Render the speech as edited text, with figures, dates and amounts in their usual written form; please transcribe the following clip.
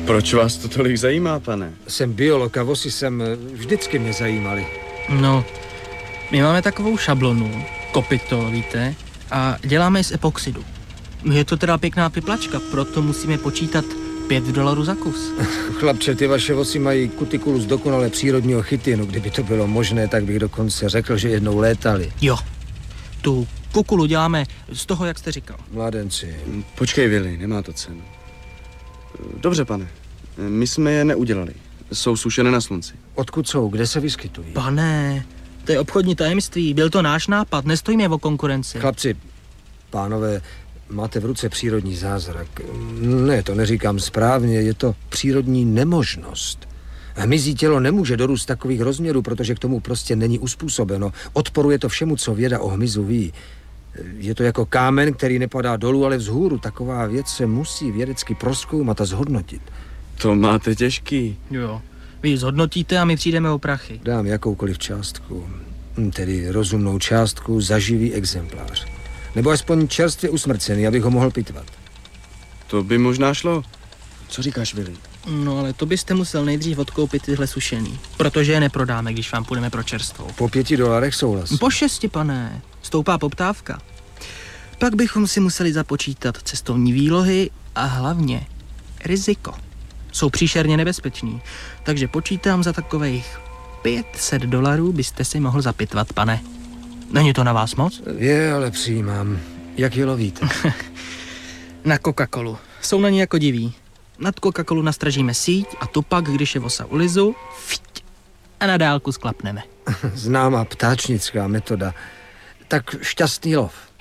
Proč vás to tolik zajímá, pane? Jsem biolog a vosy jsem vždycky mě zajímaly. No, my máme takovou šablonu, kopyto, víte, a děláme z epoxidu. Je to teda pěkná piplačka, proto musíme počítat $5 za kus. Chlapče, ty vaše vosy mají kutikulus dokonale přírodního chytinu. Kdyby to bylo možné, tak bych dokonce řekl, že jednou létali. Jo, tu kukulu děláme z toho, jak jste říkal. Mladenci. Počkej, Vili, nemá to cenu. Dobře, pane, my jsme je neudělali. Jsou sušené na slunci. Odkud jsou? Kde se vyskytují? Pane, to je obchodní tajemství, byl to náš nápad, nestojíme o konkurenci. Chlapci, pánové, máte v ruce přírodní zázrak. Ne, to neříkám správně, je to přírodní nemožnost. Hmyzí tělo nemůže dorůst takových rozměrů, protože k tomu prostě není uspůsobeno. Odporuje to všemu, co věda o hmyzu ví. Je to jako kámen, který nepadá dolů, ale vzhůru. Taková věc se musí vědecky prozkoumat a zhodnotit. To máte těžký. Jo, vy zhodnotíte a my přijdeme o prachy. Dám jakoukoliv částku, tedy rozumnou částku za živý exemplář. Nebo aspoň čerstvě usmrcený, abych ho mohl pitvat. To by možná šlo. Co říkáš, Vili? No ale to byste musel nejdřív odkoupit tyhle sušený, protože je neprodáme, když vám půjdeme pro čerstvou. Po $5 souhlas. Po 6, pane. Stoupá poptávka. Pak bychom si museli započítat cestovní výlohy a hlavně riziko. Jsou příšerně nebezpeční, takže počítám za takových $500 byste si mohl zapitvat, pane. Není to na vás moc? Je, ale přijímám. Jak je lovíte? Na Coca-Colu. Jsou na ní jako diví. Nad Coca-Colu nastražíme síť a tu pak, když je vosa u lizu, fiť, a na dálku sklapneme. Známá ptáčnická metoda. Tak šťastný lov.